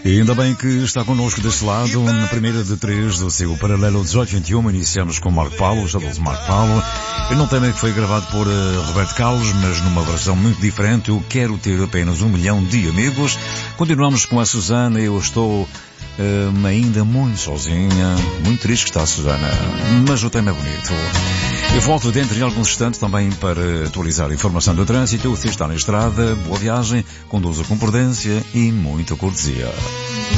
E ainda bem que está connosco deste lado, na primeira de três do seu Paralelo 1821, iniciamos com Marco Paulo, Shadows Marco Paulo. Eu não tema que foi gravado por Roberto Carlos, mas numa versão muito diferente, Eu Quero Ter Apenas 1 Milhão de Amigos. Continuamos com a Susana, eu estou ainda muito sozinha, muito triste que está a Susana, mas o tema é bonito. Eu volto dentro de alguns instantes também para atualizar a informação do trânsito. Você está na estrada, boa viagem, conduza com prudência e muita cortesia.